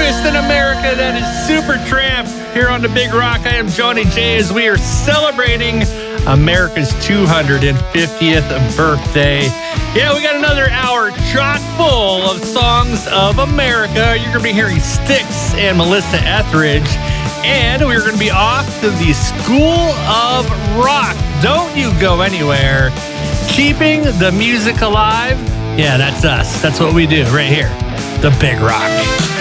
twist in America. That is Supertramp here on the Big Rock. I am Johnny J as we are celebrating America's 250th birthday. Yeah, we got another hour chock full of songs of America. You're going to be hearing Styx and Melissa Etheridge. And we're going to be off to the School of Rock. Don't you go anywhere. Keeping the music alive. Yeah, that's us. That's what we do right here. The Big Rock.